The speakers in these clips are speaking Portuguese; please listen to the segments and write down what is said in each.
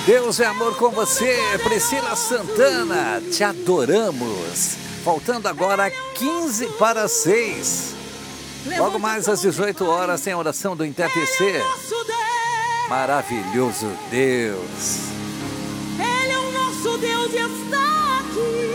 Deus é amor com você, Priscila Santana, te adoramos. Faltando agora 15 para 6. Logo mais às 18 horas tem a oração do Intertecer. Maravilhoso Deus. Ele é o nosso Deus e está aqui.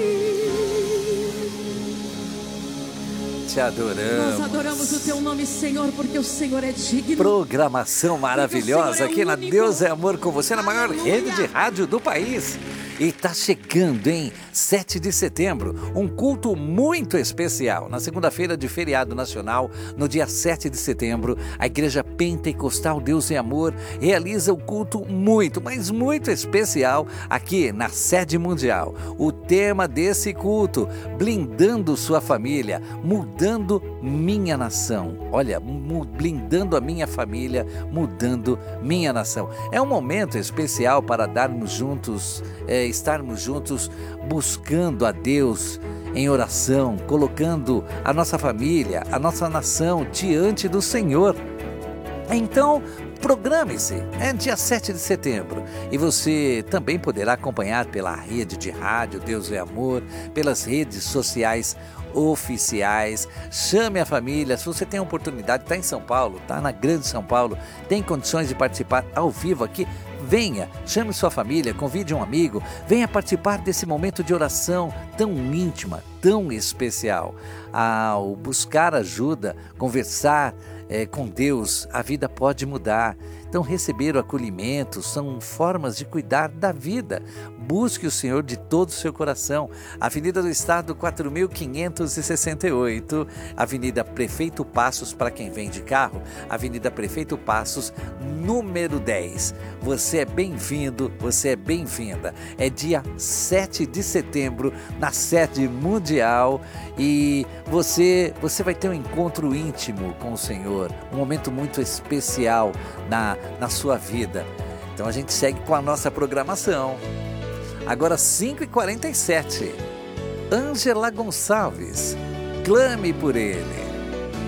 Te adoramos. Nós adoramos o teu nome, Senhor, porque o Senhor é digno. Programação maravilhosa aqui na Deus é Amor com você, na maior rede de rádio do país. E tá chegando, hein? 7 de setembro, um culto muito especial. Na segunda-feira de feriado nacional, no dia 7 de setembro, a Igreja Pentecostal Deus é Amor realiza o culto muito, mas muito especial aqui na sede mundial. O tema desse culto, blindando sua família, mudando minha nação. Olha, blindando a minha família, mudando minha nação. É um momento especial para darmos juntos, estarmos juntos buscando a Deus em oração, colocando a nossa família, a nossa nação diante do Senhor. Então, programe-se, é dia 7 de setembro e você também poderá acompanhar pela rede de rádio Deus é Amor, pelas redes sociais oficiais. Chame a família, se você tem a oportunidade, está em São Paulo, está na Grande São Paulo, tem condições de participar ao vivo aqui, venha, chame sua família, convide um amigo, venha participar desse momento de oração tão íntima, tão especial. Ao buscar ajuda, conversar com Deus, a vida pode mudar. Então, receber o acolhimento são formas de cuidar da vida. Busque o Senhor de todo o seu coração. Avenida do Estado 4568, Avenida Prefeito Passos para quem vem de carro, Avenida Prefeito Passos, número 10. Você é bem-vindo, você é bem-vinda. É dia 7 de setembro na sede mundial e você vai ter um encontro íntimo com o Senhor, um momento muito especial na sua vida. Então a gente segue com a nossa programação. Agora 5h47. Ângela Gonçalves, clame por ele.